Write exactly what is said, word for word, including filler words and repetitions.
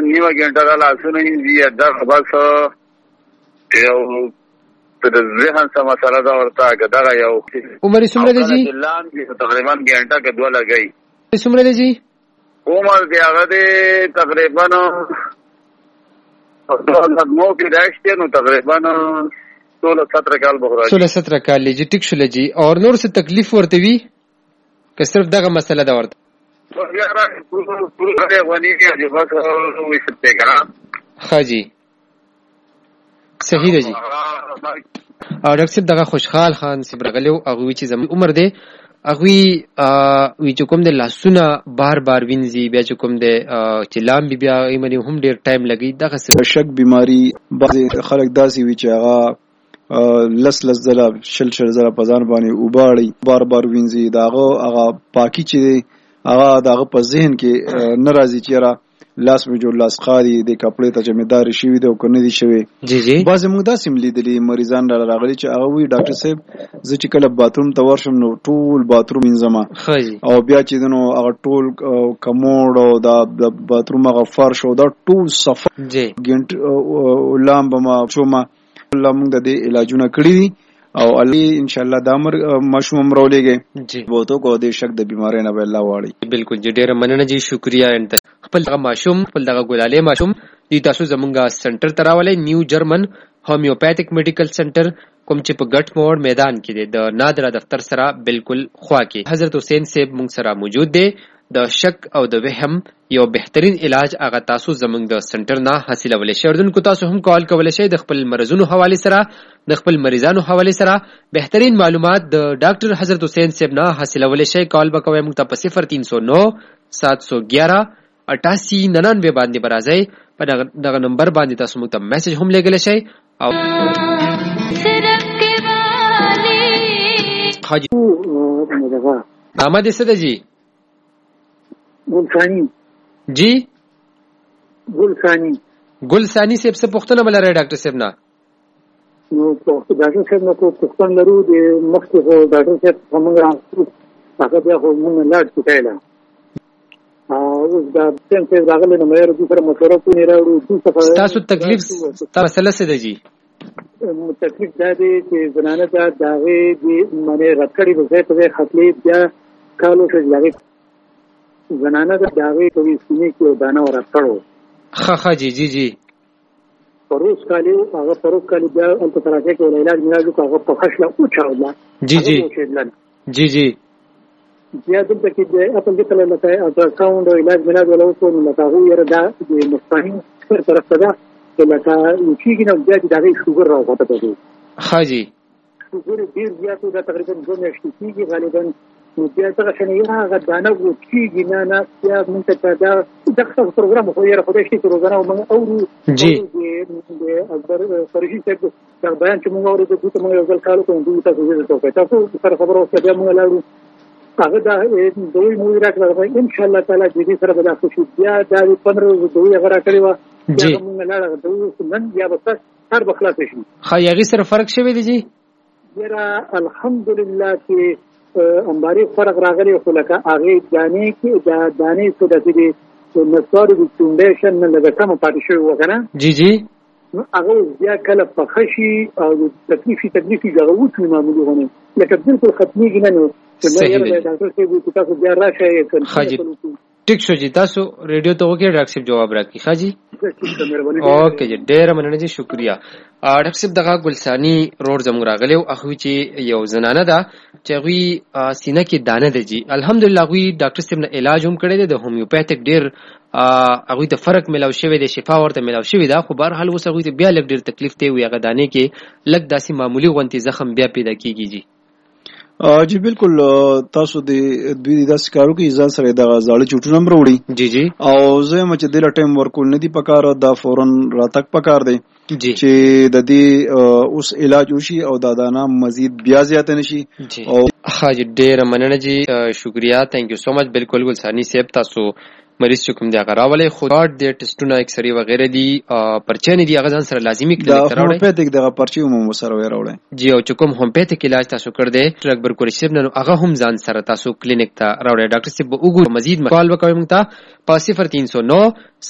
نیمه ګنټه دا لاسونه یې دا بس یو د ذهن څه مسله دا ورته که دغه یو عمر څومره دی جی؟ تقریبا ګنټه کې دوه لګی. څومره دی جی عمر دی؟ هغه دی تقریبا نو کې راشته نو تقریبا सोलह सत्रह کال بخورا सोलह सत्रह کال جی. ټیک شول جی. اور نور څه تکلیف ورته وی که صرف دغه مسله دا ورته یاره پورا غونی کې چې بس وې څه کرا ها جی صحیح دی جی. او ډاکټر صاحب دغه خوشحال خان سبرغلیو هغه چې زموږ عمر دی هغه وی چې کوم د لاسونه بار بار وینځي بیا چې کوم د چلام بیا ایمنه هم ډیر ټایم لګي دغه شک بیماری بعض خلک داسي وی چې هغه لس لس زلا شل شل زلا پزان باندې وباړي بار بار وینځي داغه هغه پاکي چې هغه دغه په ذهن کې ناراضي چیرې لاس می جو لاس خاري د کپړې ته جمعدار شي وي د کنه دي شوی جی جی بعض موږ داسې ملیدلې مریضان راغلي چې هغه وی ډاکټر صاحب زه چې کله باتروم ته ورشم نو ټول باتروم انځما او بیا چې دنو هغه ټول کموډ او دا باتروم هغه فرش او دا ټول صفه جی ګنټ لامب ما شوما الله موږ د علاجونه کړی دي او علي ان شاء الله دامر مشوم امرولېږي جی بوته کو د شک د بیماری نه الله واړي. بالکل جی ډېر مننه جی شکریا. انت خپل دغه ماشوم خپل دغه ګلاله ماشوم دی تاسو زمونږه سنټر تراولې نیو جرمن هومیوپیتھک میډیکل سنټر کوم چې په ګټ موړ میدان کې دی د نادره دفتر سره بالکل خوا کې حضرت حسین صاحب مونږ سره موجود دی. د شک او د وهم یو بهترین علاج هغه تاسو زمونږ د سنټر نه حاصلولی شئ. اردن کو تاسو هم کال کولی شئ د خپل مرزونو حواله سره د خپل مریضانو حواله سره بهترین معلومات د ډاکټر حضرت حسین صاحب نه حاصلولی شئ. کال وکوي موږ ته په صفر تین سو نو سات سو گیارہ اٹھاسی ننانوے باندې برازئ. په دغه نمبر باندې تاسو موږ ته میسج هم لګولی شئ. او حاجی احمد صدی جی گلسانی جی گلسانی گلسانی صاحب څه پوښتنه ولرئ ډاکټر صاحب نه؟ نو ډاکټر صاحب نو پوښتنه لرو د مخکې خو ډاکټر صاحب څنګه هغه بیا خو موږ لاړ کېدل او دا څنګه راغلی نو مې ورته سره مشوره کوي راوړو تاسو تکلیف تاسو مسله څه دی جی؟ تکلیف دا دی چې زنانه دا داغه دی معنی رکړې په ځای په خپلې بیا کالو څه لګي زنانه دا داغه کوي سینې کې دانه ورکړو خا خا جی جی جی پروس کالی هغه پروس کالی بیا ان په طرفه کې علاج میراجو هغه په خښله او چاوله جی جی جی جی بیا دلته کې د خپل کې تل لته الټراساوند او علاج میراج ولا وکړو نو هغه یې دا د مستقیم پر طرف ته دا چې لکه یوچیږي نو بیا د هغه شوګر راوته دی خا جی شوګر ډیر زیاتو دا تقریبا دوه میاشتې کېږي غالبا نو بیا څنګه شنه یې هغه دانه وکیږي نه نه بیا موږ ته دا دغه پروګرام خو یې خدای شي پروګرام موږ اورو جی د اکبر فرشي صاحب دا بیان چې موږ اورو د دوی موږ یو ځل کالو کوم دوی تاسو زه ته تاسو سره خبرو کې موږ لاړو هغه دا دوی موږ راکړل ان شاء الله تعالی دې سره به دا خوشي بیا دا پندرہ دوی هغه راکړي و جی موږ لاړو دوی نن بیا به هر بخلاص شي خا یغي سره فرق شوی دی جی یرا الحمدلله چې امباري فرق راغلی خو لکه هغه دانې کې دا دانې څه د دې نصار د فاونډیشن نه لږه کم پاتې شوی وکنه جی جی هغه بیا کله په خشي او تکلیفي تکلیفي جوړو چې معمولی غونه لکه بالکل ختميږي نه نو صحیح دی ډاکټر صاحب تاسو بیا راشئ خاجي ټیک شو جی تاسو ریډیو ته وګورئ ډاکټر صاحب جواب راکړي خاجي اوکے جی ډیر مننه جی شکریا. ډاکټر صاحب دغه گلسانی روډ زموږ راغلی او هغه چې یو زنانه ده چې هغه سینه کې دانه ده جی الحمدلله هغه ډاکټر صاحب نه علاج هم کړی دی د هومیوپیتھک ډیر هغه ته فرق ملاو شوی دی شفا ورته ملاو شوی دا خو بهر حال اوس هغه بیا لږ ډیر تکلیف دی وي هغه دانه کې لږ داسې معمولی غونتی زخم بیا پیدا کیږي جی جی بالکل تاسو د دوی داسې کارو کې ځان سره د زاړه چوټونه مروړي جی جی او زه مچ د ټایم ورکول نه دی پکاره دا فورن راتک پکار دی جی چې د دې اوس علاج وشي او دا دانا مزید بیا زیات نشي او حاجی ډیر مننه جی شکریا تhank you so much بالکل ګلسانی صاحب تاسو مریض چې کوم دی هغه راولې خو د ټیسټونه اکسرې وغیرہ دي پرچې نه دي هغه ځان سره لازمي کړی دا هومیوپیتھک دغه پرچې هم سره وراوړي جی او چې کوم هومیوپیتھک علاج تاسو کړ دې اکبر کوری صاحب نو هغه هم ځان سره تاسو کلینیک ته راوړی ډاکټر صاحب وګور مزید کال وکوي موږ ته په صفر تین سو نو